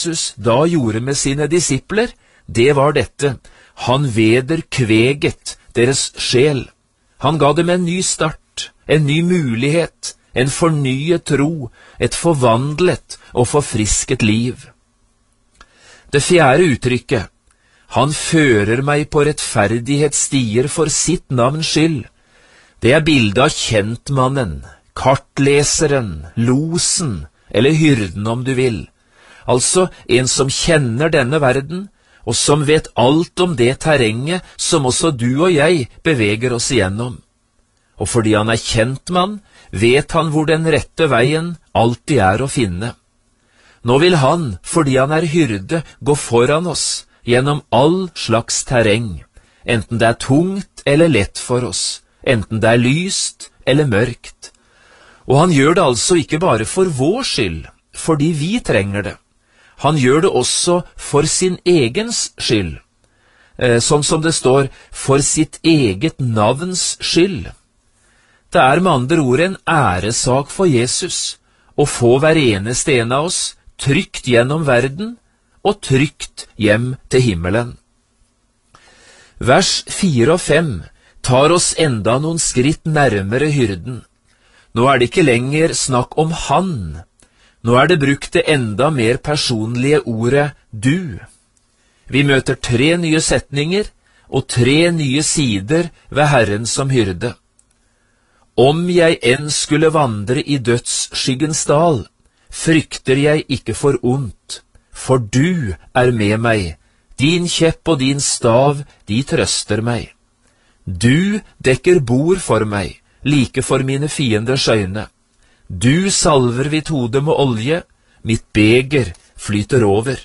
Jesus da gjorde med sine disipler, det var dette: han vederkveget deres sjel. Han ga dem en ny start, en ny mulighet, en fornyet tro, et forvandlet og forfrisket liv. Det fjerde uttrykket: han fører meg på rettferdighetsstier for sitt navns skyld. Det er bildet av kjentmannen, kartleseren, losen, eller hyrden om du vil. Altså en som kjenner denne verden, og som vet alt om det terrenget som også du og jeg beveger oss igjennom. Og fordi han er kjentmann, vet han hvor den rette veien alltid er å finne. Nå vil han, fordi han er hyrde, gå foran oss gjennom all slags terreng, enten det er tungt eller lett for oss, enten det er lyst eller mørkt. Og han gjør det altså ikke bare for vår skyld, fordi vi trenger det. Han gjør det også for sin egens skyld, sånn som det står, for sitt eget navns skyld. Det er med andre ord en æresak for Jesus å få hver eneste en av oss trygt gjennom verden og trygt hjem til himmelen. Vers 4 og 5 tar oss enda noen skritt nærmere hyrden. Nå er det ikke lenger snakk om han. Nå er det brukt det enda mer personlige ordet du. Vi møter 3 nye setninger og 3 nye sider ved Herren som hyrde. Om jeg enn skulle vandre i dødsskyggens dal, frykter jeg ikke for ondt, for du er med meg, din kjepp og din stav, de trøster meg. Du dekker bord for meg, like for mine fienders øyne. Du salver mitt hode med olje, mitt beger flyter over.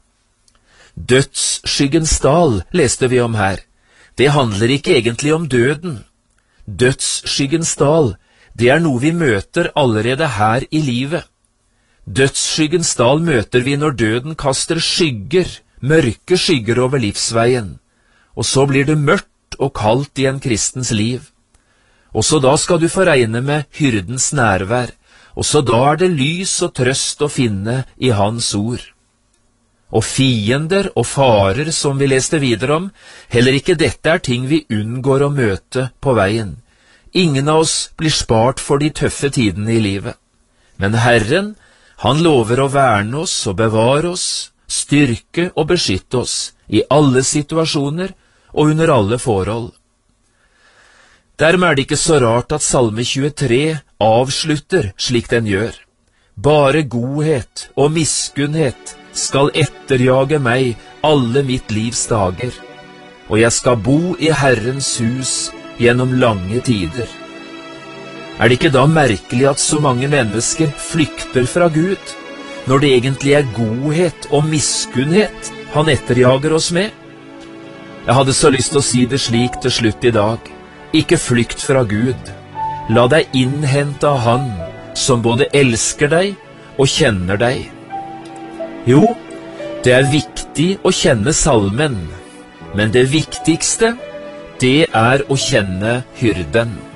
Dødsskyggens dal leste vi om her. Det handler ikke egentlig om døden. Dødsskyggens dal, det er noe vi møter allerede her i livet. Dødsskyggens dal møter vi når døden kaster skygger, mørke skygger over livsveien, og så blir det mørkt og kaldt i en kristens liv. Også da skal du få regne med hyrdens nærvær, også da er det lys og trøst å finne i hans ord. Og fiender og farer som vi leste videre om, heller ikke dette er ting vi unngår å møte på veien. Ingen av oss blir spart for de tøffe tidene i livet. Men Herren, han lover å verne oss og bevare oss, styrke og beskytte oss i alle situasjoner og under alle forhold. Dermed er det ikke så rart at Salme 23 avslutter slik den gjør. Bare godhet og miskunnhet skal etterjage meg alle mitt livs dager, og jeg skal bo i Herrens hus gjennom lange tider. Er det ikke da merkelig at så mange mennesker flykter fra Gud, når det egentlig er godhet og miskunnhet han etterjager oss med? Jeg hadde så lyst til å si det slik til slutt i dag. Ikke flykt fra Gud. La deg innhente av Han som både elsker deg og kjenner deg. Jo, det er viktig å kjenne salmen, men det viktigste, det er å kjenne hyrden.